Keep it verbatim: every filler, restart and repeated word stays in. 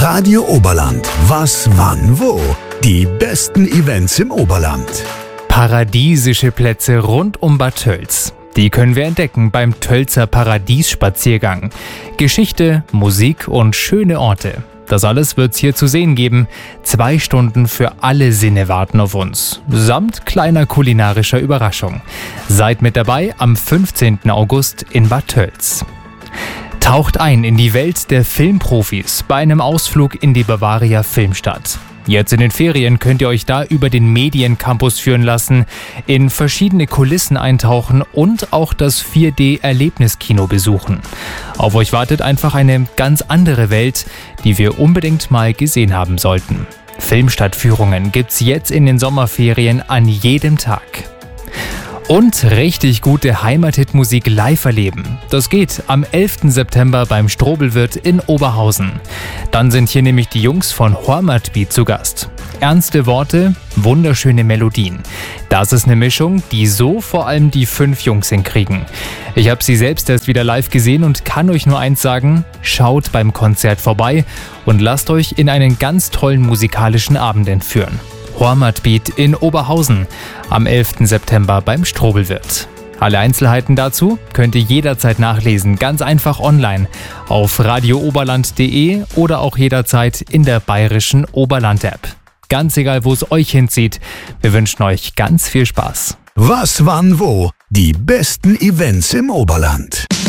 Radio Oberland. Was, wann, wo? Die besten Events im Oberland. Paradiesische Plätze rund um Bad Tölz. Die können wir entdecken beim Tölzer Paradiesspaziergang. Geschichte, Musik und schöne Orte. Das alles wird's hier zu sehen geben. Zwei Stunden für alle Sinne warten auf uns. Samt kleiner kulinarischer Überraschung. Seid mit dabei am fünfzehnten August in Bad Tölz. Taucht ein in die Welt der Filmprofis bei einem Ausflug in die Bavaria Filmstadt. Jetzt in den Ferien könnt ihr euch da über den Mediencampus führen lassen, in verschiedene Kulissen eintauchen und auch das vier D-Erlebniskino besuchen. Auf euch wartet einfach eine ganz andere Welt, die wir unbedingt mal gesehen haben sollten. Filmstadtführungen gibt's jetzt in den Sommerferien an jedem Tag. Und richtig gute Heimathitmusik live erleben. Das geht am elften September beim Strobelwirt in Oberhausen. Dann sind hier nämlich die Jungs von Heimatbeat zu Gast. Ernste Worte, wunderschöne Melodien. Das ist eine Mischung, die so vor allem die fünf Jungs hinkriegen. Ich habe sie selbst erst wieder live gesehen und kann euch nur eins sagen: Schaut beim Konzert vorbei und lasst euch in einen ganz tollen musikalischen Abend entführen. Heimatbeat in Oberhausen am elften September beim Strobelwirt. Alle Einzelheiten dazu könnt ihr jederzeit nachlesen, ganz einfach online auf radio oberland punkt de oder auch jederzeit in der bayerischen Oberland-App. Ganz egal, wo es euch hinzieht, wir wünschen euch ganz viel Spaß. Was, wann, wo? Die besten Events im Oberland.